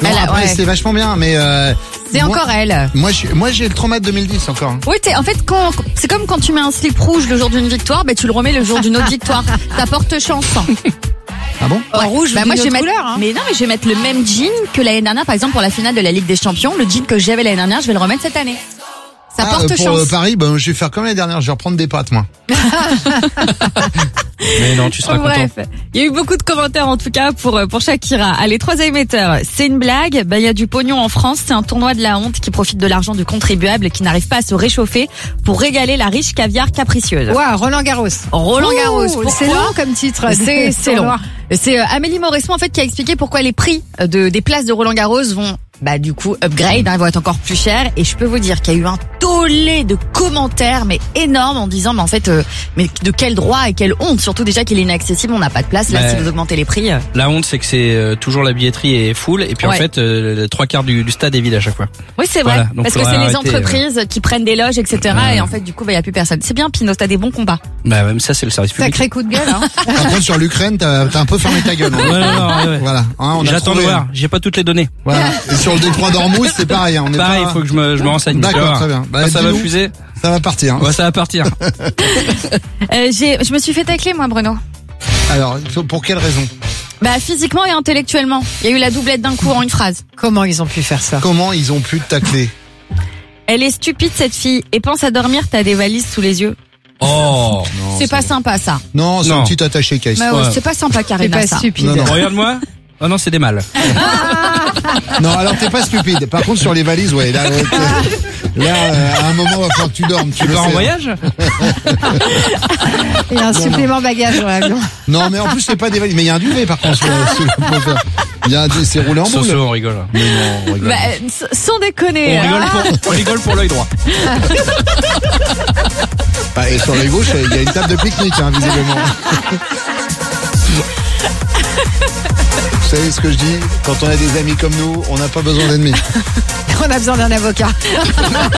Non, après, ouais. c'était vachement bien, mais C'est moi- encore elle. Moi, j'ai le trauma de 2010 encore. Hein. Oui, en fait, c'est comme quand tu mets un slip rouge le jour d'une victoire, tu le remets le jour d'une autre victoire. Ça porte chance. Ah bon? Ouais. rouge ou moi d'une je vais autre mettre, couleur, hein. mais non, mais je vais mettre le même jean que l'année dernière, par exemple pour la finale de la Ligue des Champions. Le jean que j'avais l'année dernière, je vais le remettre cette année. Ça porte pour chance. Paris, je vais faire comme l'année dernière, je vais reprendre des pâtes, moi. Mais non, tu seras content. Bref, il y a eu beaucoup de commentaires en tout cas pour Shakira. Allez, 3 émetteurs. C'est une blague. Il y a du pognon en France. C'est un tournoi de la honte qui profite de l'argent du contribuable et qui n'arrive pas à se réchauffer pour régaler la riche caviar capricieuse. Ouah, Roland Garros. Roland Garros. Oh, Pourquoi c'est long comme titre. C'est long. C'est Amélie Mauresmo en fait qui a expliqué pourquoi les prix des places de Roland Garros vont du coup upgrade, ils vont être encore plus chers, et je peux vous dire qu'il y a eu un tollé de commentaires mais énorme en disant mais en fait mais de quel droit et quelle honte, surtout déjà qu'il est inaccessible, on n'a pas de place là si vous augmentez les prix. La honte, c'est que c'est toujours la billetterie est full et puis en fait les 3/4 du stade est vide à chaque fois. Oui, c'est vrai. Voilà, donc parce que c'est faudra les arrêter, entreprises qui prennent des loges, etc. Et en fait, du coup, il y a plus personne. C'est bien, Pinot, t'as des bons combats. Même ça, c'est le service public. Sacré coup de gueule, hein. Par contre, sur l'Ukraine, t'as un peu fermé ta gueule. Hein. Ouais. Voilà. Hein, on a J'attends de trouvé, voir. hein. J'ai pas toutes les données. Voilà. Et sur le détroit d'Ormuz, c'est pareil. Hein. On est Pareil, il pas... faut que je me renseigne. D'accord, très bien. Quand ça va dis-nous, fuser. ça va partir. Hein. Ouais, ça va partir. Je me suis fait tacler, moi, Bruno. Alors, pour quelle raison? Physiquement et intellectuellement. Il y a eu la doublette d'un coup en une phrase. Comment ils ont pu faire ça? Comment ils ont pu te tacler? Elle est stupide, cette fille, et pense à dormir, t'as des valises sous les yeux. Oh. Non, C'est pas sympa, ça. Non, c'est Non. un petit attaché case. Ouais, c'est pas sympa, C'est Karina, pas ça. stupide. Non, non. Regarde-moi. Oh non, c'est des mâles. Non, alors t'es pas stupide. Par contre, sur les valises, ouais. Là, à un moment, il va falloir que tu dormes. Tu Tu le pars en sais. voyage? Il y a un supplément bagage dans l'avion. Non, mais en plus, c'est pas des valises. Mais il y a un duvet, par contre, sur le poster. C'est roulé en boule. Soso, on rigole. Mais non, on rigole. Sans déconner. On rigole pour l'œil droit. Et sur les gauches, il y a une table de pique-nique, hein, visiblement. Vous savez ce que je dis? Quand on a des amis comme nous, on n'a pas besoin d'ennemis. On a besoin d'un avocat.